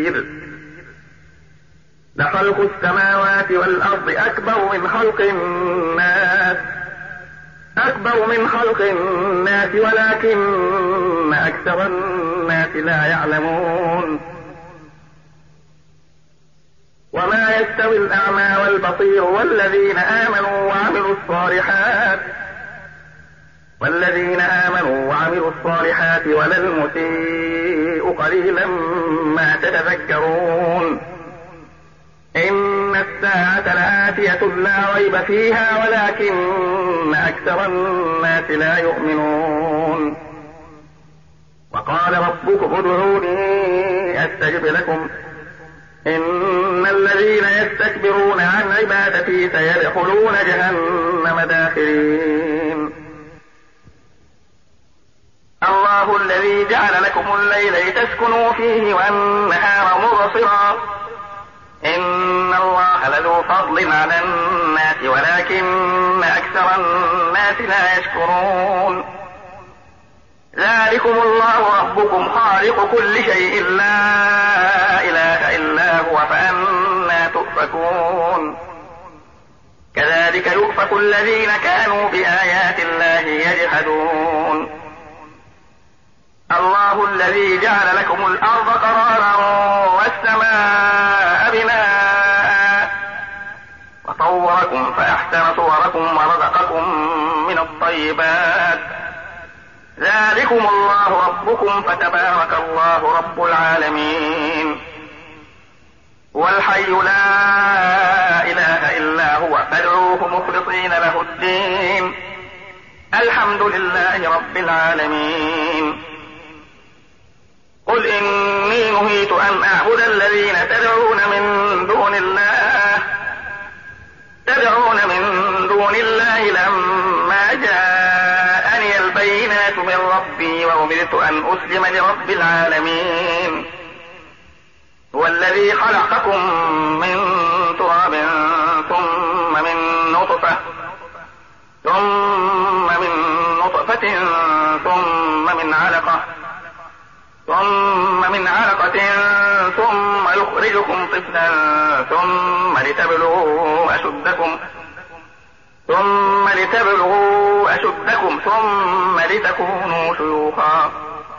لخلق السماوات والأرض أكبر من خلق الناس ولكن أكثر الناس لا يعلمون. وما يستوي الأعمى والبصير والذين آمنوا وعملوا الصالحات ولا المسيء قليلا ما تتذكرون. إن الساعة لآتية لا ريب فيها ولكن أكثر الناس لا يؤمنون. وقال ربكم ادعوني أستجب لكم إن الذين يستكبرون عن عبادتي سيدخلون جهنم داخرين. الله الذي جعل لكم الليل لتسكنوا فيه والنهار مبصرا إن الله لذو فضل على الناس ولكن أكثر الناس لا يشكرون. ذلكم الله ربكم خالق كل شيء لا إله إلا هو فأنى تؤفكون. كذلك يؤفك الذين كانوا بآيات الله يجحدون. الله الذي جعل لكم الأرض قرارا والسماء بناء وصوركم فأحسن صوركم ورزقكم من الطيبات. ذلكم الله ربكم فتبارك الله رب العالمين. والحي لا إله إلا هو فادعوه مخلصين له الدين الحمد لله رب العالمين. قل إني نهيت أن أعبد الذين تدعون من دون الله لما جاءني البينات من ربي وأمرت أن أسلم لرب العالمين. هو الذي خلقكم من تراب ثم من نطفة ثم من علقة ثم يخرجكم طفلا ثم لتبلغوا أشدكم ثم لتكونوا شيوخا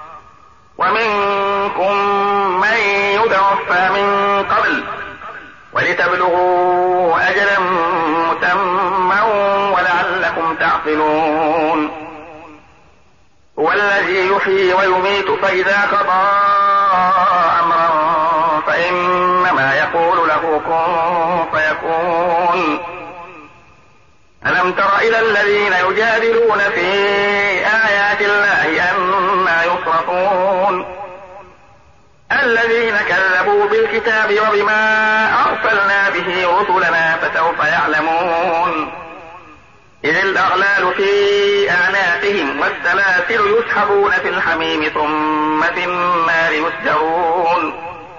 ومنكم من يتوفى من قبل ولتبلغوا أجلا مسمى ولعلكم تعقلون. هو الذي يحيي ويميت فإذا قضى أمرا فإنما يقول له كن فيكون. ألم تر إلى الذين يجادلون في آيات الله أنى يصرفون. الذين كذبوا بالكتاب وبما أرسلنا به رسلنا فسوف يعلمون. إذ الأغلال في أعناقهم والسلاسل يسحبون في الحميم ثم في النار يسجرون.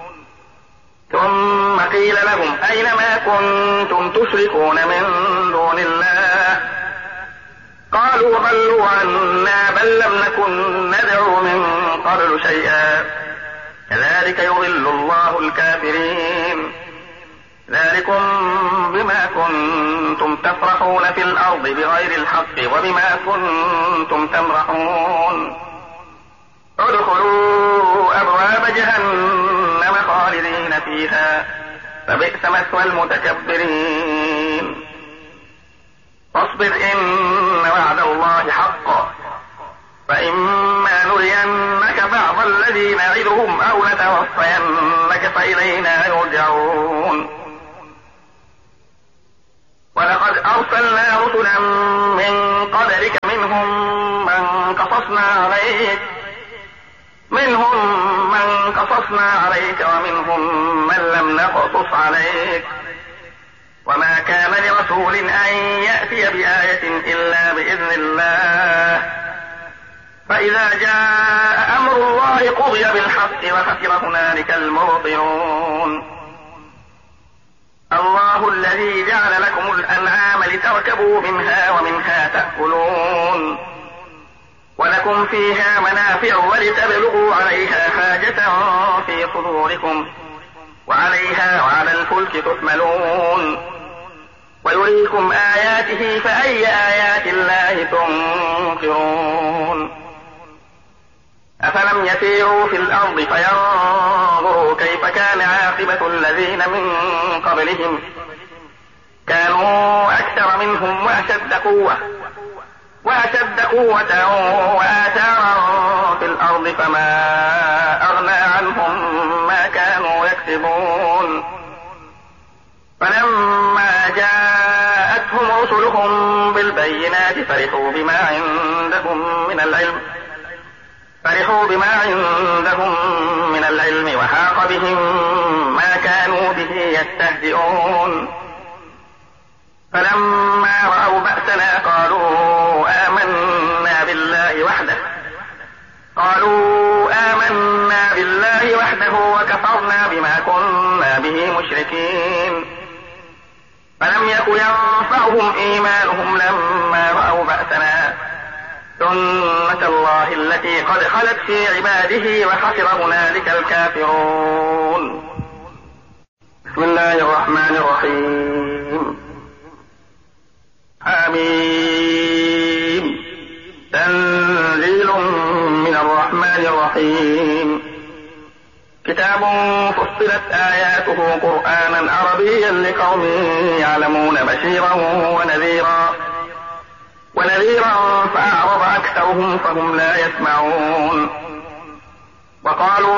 ثم قيل لهم أين ما كنتم تشركون من دون الله قالوا ضلوا عنا بل لم نكن ندعو من قبل شيئا كذلك يضل الله الكافرين. ذلكم بما كنتم تفرحون في الأرض بغير الحق وبما كنتم تمرحون. ادخلوا أبواب جهنم خالدين فيها فبئس مثوى المتكبرين. فاصبر إن وعد الله حق فإما نرينك بعض الذي نعدهم أو نتوفينك فإلينا يرجعون. ولقد أرسلنا رسلا من قبلك منهم من قصصنا عليك ومنهم من لم نقصص عليك. وما كان لرسول أن يأتي بآية إلا بإذن الله فإذا جاء أمر الله قضي بالحق وخسر هنالك المبطلون. الله الذي جعل لكم الأنعام لتركبوا منها ومنها تأكلون ولكم فيها منافع ولتبلغوا عليها حاجة في صدوركم وعليها وعلى الفلك تحملون ويريكم آياته فأي آيات الله تنكرون أفلم يسيروا في الأرض فينظروا كيف كان عاقبة الذين من قبلهم كانوا أكثر منهم وأشد قوة وآثارا في الأرض فما أغنى عنهم ما كانوا يكسبون فلما جاءتهم رسلهم بالبينات فرحوا بما عندهم من العلم وحاق بهم ما كانوا به يستهزئون فلما رأوا بأسنا قالوا آمنا بالله وحده وكفرنا بما كنا به مشركين فلم يك ينفعهم إيمانهم لما رأوا بأسنا سنة الله التي قد خلت في عباده وخسر هنالك الكافرون. بسم الله الرحمن الرحيم. حميم. تنزيل من الرحمن الرحيم. كتاب فصلت آياته قرآنا عربيا لقوم يعلمون بشيرا ونذيرا فأعرض أكثرهم فهم لا يسمعون. وقالوا